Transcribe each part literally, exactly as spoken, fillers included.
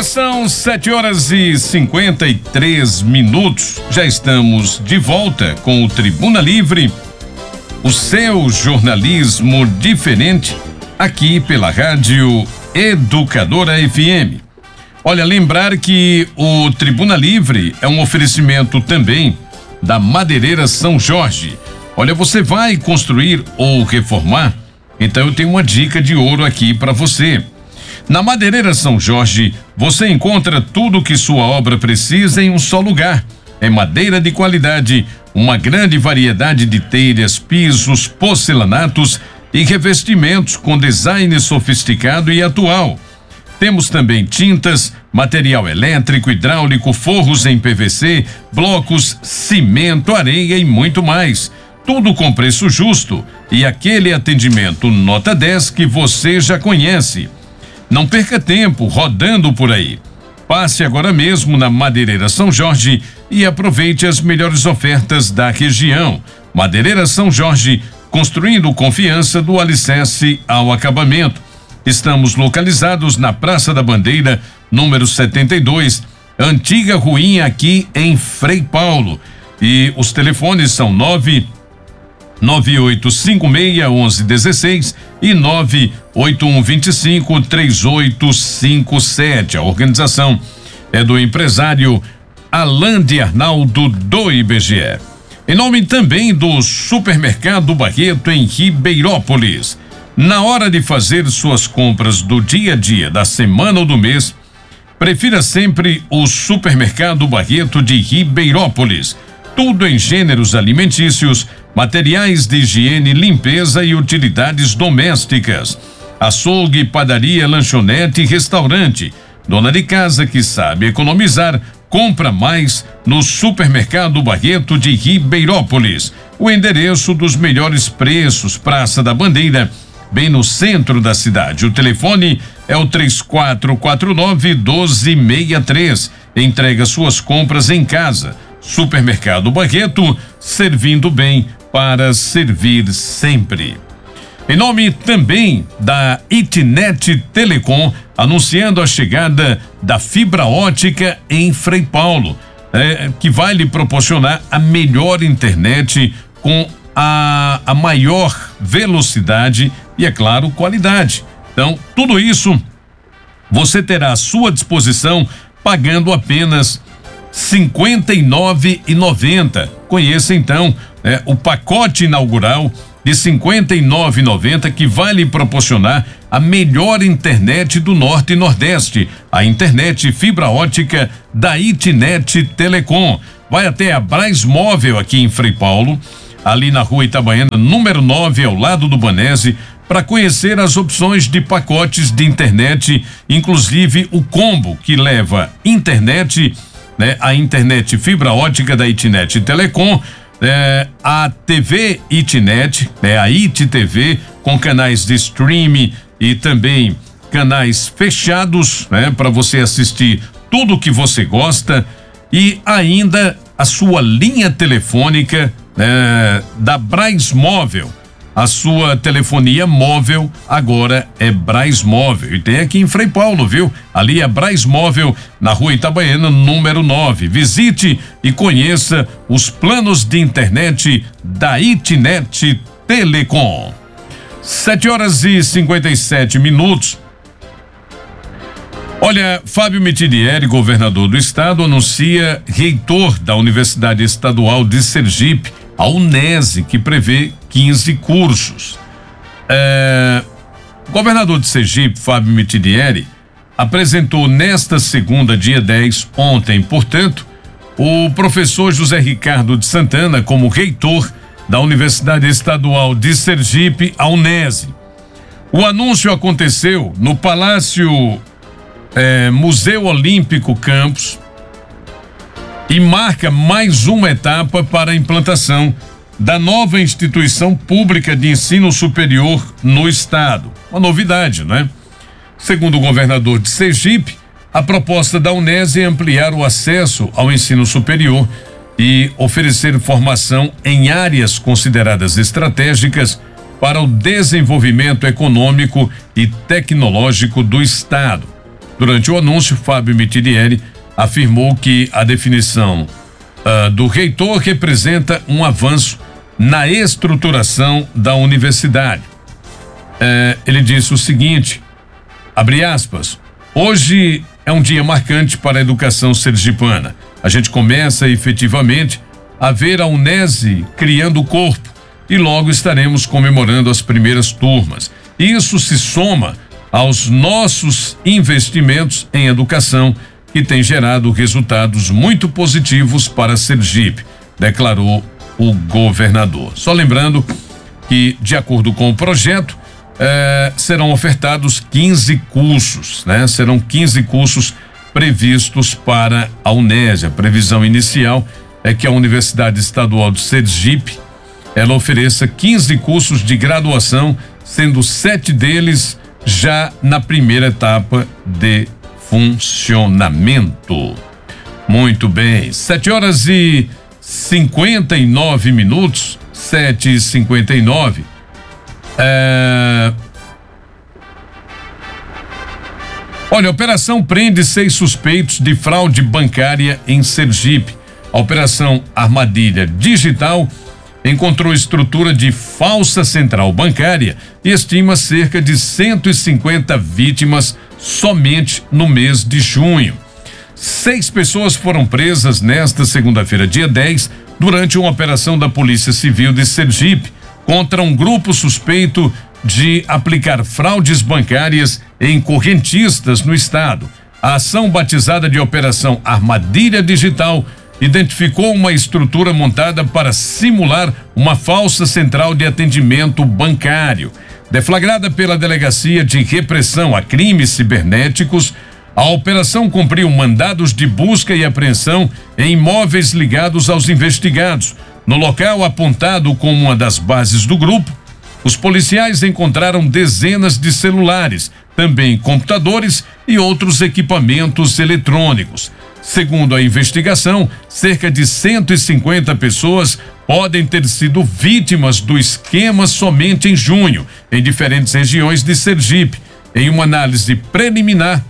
São sete horas e cinquenta e três minutos. Já estamos de volta com o Tribuna Livre, o seu jornalismo diferente, aqui pela Rádio Educadora F M. Olha, lembrar que o Tribuna Livre é um oferecimento também da Madeireira São Jorge. Olha, você vai construir ou reformar? Então eu tenho uma dica de ouro aqui para você. Na Madeireira São Jorge, você encontra tudo o que sua obra precisa em um só lugar. É madeira de qualidade, uma grande variedade de telhas, pisos, porcelanatos e revestimentos com design sofisticado e atual. Temos também tintas, material elétrico, hidráulico, forros em P V C, blocos, cimento, areia e muito mais. Tudo com preço justo e aquele atendimento nota dez que você já conhece. Não perca tempo rodando por aí. Passe agora mesmo na Madeireira São Jorge e aproveite as melhores ofertas da região. Madeireira São Jorge, construindo confiança do alicerce ao acabamento. Estamos localizados na Praça da Bandeira, número setenta e dois, antiga ruinha aqui em Frei Paulo. E os telefones são nove nove oito cinco seis um um um seis e nove oito um dois cinco três oito cinco sete. A organização é do empresário Alan de Arnaldo do I B G E. Em nome também do Supermercado Barreto em Ribeirópolis. Na hora de fazer suas compras do dia a dia, da semana ou do mês, prefira sempre o Supermercado Barreto de Ribeirópolis. Tudo em gêneros alimentícios, materiais de higiene, limpeza e utilidades domésticas. Açougue, padaria, lanchonete e restaurante. Dona de casa que sabe economizar, compra mais no Supermercado Barreto de Ribeirópolis. O endereço dos melhores preços, Praça da Bandeira, bem no centro da cidade. O telefone é o três quatro quatro nove um dois seis três. Entrega suas compras em casa. Supermercado Barreto, servindo bem para servir sempre. Em nome também da Itnet Telecom, anunciando a chegada da fibra ótica em Frei Paulo, é, que vai lhe proporcionar a melhor internet com a, a maior velocidade e, é claro, qualidade. Então, tudo isso você terá à sua disposição pagando apenas cinquenta e nove reais e noventa centavos. Conheça então é, o pacote inaugural de cinquenta e nove reais e noventa centavos que vai lhe proporcionar a melhor internet do Norte e Nordeste, a internet fibra ótica da Itnet Telecom. Vai até a Braz Móvel aqui em Frei Paulo, ali na Rua Itabaiana, número nove, ao lado do Banese, para conhecer as opções de pacotes de internet, inclusive o combo que leva internet, né, a internet fibra ótica da Itnet Telecom, é, a T V Itnet, né, a I T T V, com canais de streaming e também canais fechados, né, para você assistir tudo que você gosta, e ainda a sua linha telefônica, né, da Braz Móvel. A sua telefonia móvel agora é Braz Móvel. E tem aqui em Frei Paulo, viu? Ali é Braz Móvel, na Rua Itabaiana, número nove. Visite e conheça os planos de internet da Itnet Telecom. Sete horas e cinquenta e sete minutos. Olha, Fábio Mitidieri, governador do estado, anuncia reitor da Universidade Estadual de Sergipe, a Unese, que prevê quinze cursos. É, o governador de Sergipe, Fábio Mitidieri, apresentou nesta segunda, dia dez, ontem, portanto, o professor José Ricardo de Santana como reitor da Universidade Estadual de Sergipe, a Unese. O anúncio aconteceu no Palácio é, Museu Olímpico Campos e marca mais uma etapa para a implantação da nova instituição pública de ensino superior no estado. Uma novidade, não é? Segundo o governador de Sergipe, a proposta da Unese é ampliar o acesso ao ensino superior e oferecer formação em áreas consideradas estratégicas para o desenvolvimento econômico e tecnológico do estado. Durante o anúncio, Fábio Mitidieri afirmou que a definição uh, do reitor representa um avanço na estruturação da universidade. Uh, ele disse o seguinte, abre aspas, hoje é um dia marcante para a educação sergipana. A gente começa efetivamente a ver a Unese criando o corpo e logo estaremos comemorando as primeiras turmas. Isso se soma aos nossos investimentos em educação que tem gerado resultados muito positivos para Sergipe, declarou o governador. Só lembrando que, de acordo com o projeto, eh, serão ofertados quinze cursos, né? Serão quinze cursos previstos para a Unese. A previsão inicial é que a Universidade Estadual de Sergipe ela ofereça quinze cursos de graduação, sendo sete deles já na primeira etapa de funcionamento. Muito bem, sete horas e cinquenta e nove minutos, sete e cinquenta e nove. É... Olha, a operação prende seis suspeitos de fraude bancária em Sergipe. A operação Armadilha Digital encontrou estrutura de falsa central bancária e estima cerca de cento e cinquenta vítimas somente no mês de junho. Seis pessoas foram presas nesta segunda-feira, dia dez, durante uma operação da Polícia Civil de Sergipe contra um grupo suspeito de aplicar fraudes bancárias em correntistas no estado. A ação, batizada de Operação Armadilha Digital, identificou uma estrutura montada para simular uma falsa central de atendimento bancário. Deflagrada pela Delegacia de Repressão a Crimes Cibernéticos, a operação cumpriu mandados de busca e apreensão em imóveis ligados aos investigados. No local apontado como uma das bases do grupo, os policiais encontraram dezenas de celulares, também computadores e outros equipamentos eletrônicos. Segundo a investigação, cerca de cento e cinquenta pessoas podem ter sido vítimas do esquema somente em junho, em diferentes regiões de Sergipe. Em uma análise preliminar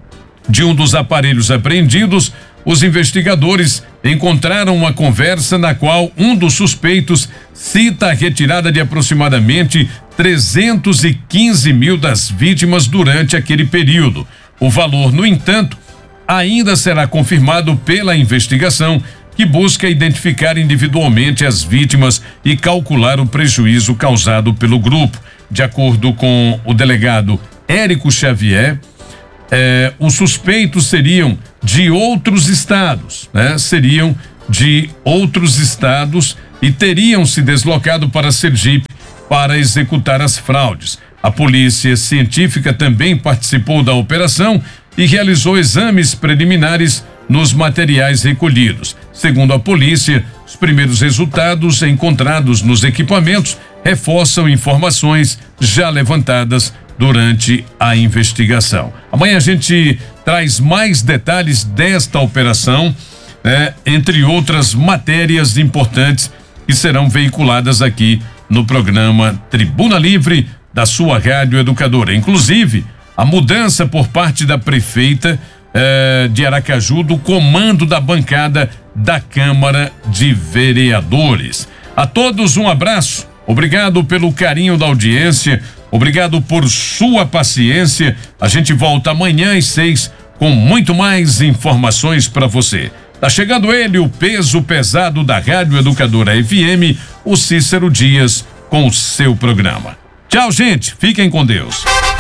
de um dos aparelhos apreendidos, os investigadores encontraram uma conversa na qual um dos suspeitos cita a retirada de aproximadamente trezentos e quinze mil das vítimas durante aquele período. O valor, no entanto, ainda será confirmado pela investigação, que busca identificar individualmente as vítimas e calcular o prejuízo causado pelo grupo. De acordo com o delegado Érico Xavier, eh, os suspeitos seriam de outros estados, né? Seriam de outros estados e teriam se deslocado para Sergipe para executar as fraudes. A polícia científica também participou da operação e realizou exames preliminares nos materiais recolhidos. Segundo a polícia, os primeiros resultados encontrados nos equipamentos reforçam informações já levantadas durante a investigação. Amanhã a gente traz mais detalhes desta operação, né, entre outras matérias importantes que serão veiculadas aqui no programa Tribuna Livre da sua Rádio Educadora. Inclusive, a mudança por parte da prefeita eh, de Aracaju do comando da bancada da Câmara de Vereadores. A todos um abraço, obrigado pelo carinho da audiência, obrigado por sua paciência. A gente volta amanhã às seis com muito mais informações para você. Tá chegando ele, o peso pesado da Rádio Educadora F M, o Cícero Dias, com o seu programa. Tchau, gente, fiquem com Deus.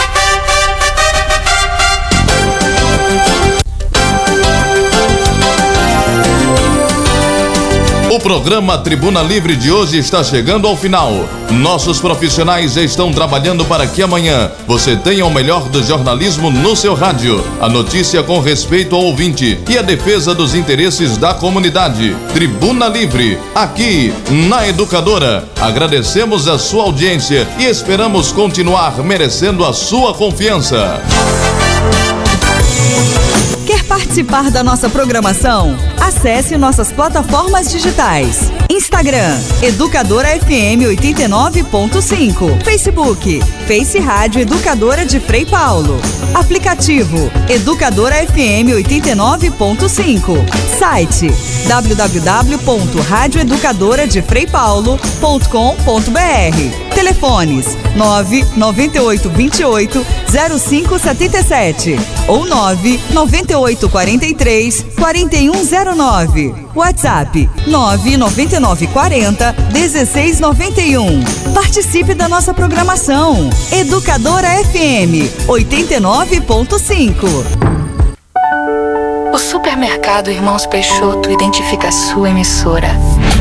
O programa Tribuna Livre de hoje está chegando ao final. Nossos profissionais já estão trabalhando para que amanhã você tenha o melhor do jornalismo no seu rádio. A notícia com respeito ao ouvinte e a defesa dos interesses da comunidade. Tribuna Livre, aqui na Educadora. Agradecemos a sua audiência e esperamos continuar merecendo a sua confiança. Quer participar? participar da nossa programação? Acesse nossas plataformas digitais. Instagram, Educadora F M oitenta e nove ponto cinco. Facebook, Face Rádio Educadora de Frei Paulo. Aplicativo, Educadora F M oitenta e nove ponto cinco. Site, w w w ponto rádio educadora de frei paulo ponto com ponto b r. Telefones nove nove oito dois oito zero cinco sete sete ou nove nove oito quatro três quatro um zero nove. WhatsApp nove nove nove quatro zero um seis nove um. Participe da nossa programação. Educadora F M oitenta e nove ponto cinco. O supermercado Irmãos Peixoto identifica a sua emissora